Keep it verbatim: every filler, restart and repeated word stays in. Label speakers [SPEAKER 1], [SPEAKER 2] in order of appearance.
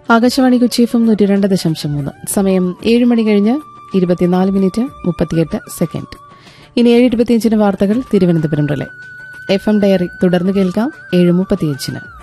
[SPEAKER 1] Akashvani Kochi F M നൂറ്റി രണ്ട് ദശാംശം മൂന്ന്. സമയം ഏഴ് മണി കഴിഞ്ഞ് ഇരുപത്തിനാല് മിനിറ്റ് മുപ്പത്തിയെട്ട് സെക്കൻഡ്. ഇനി ഏഴ് ഇരുപത്തിയഞ്ചിന് വാർത്തകൾ Thiruvananthapuram relay. F M diary തുടർന്ന് കേൾക്കാം ഏഴ് മുപ്പത്തിയഞ്ചിന്.